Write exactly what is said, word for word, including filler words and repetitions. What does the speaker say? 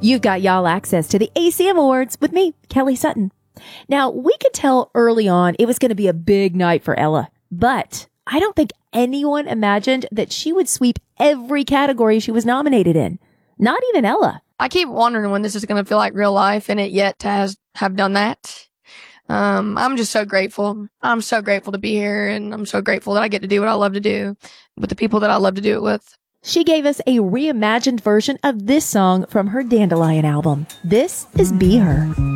You've got y'all access to the A C M Awards with me, Kelly Sutton. Now, we could tell early on it was going to be a big night for Ella, but I don't think anyone imagined that she would sweep every category she was nominated in. Not even Ella. I keep wondering when this is going to feel like real life, and it yet has have done that. Um, I'm just so grateful. I'm so grateful to be here, and I'm so grateful that I get to do what I love to do with the people that I love to do it with. She gave us a reimagined version of this song from her Dandelion album. This is Be Her.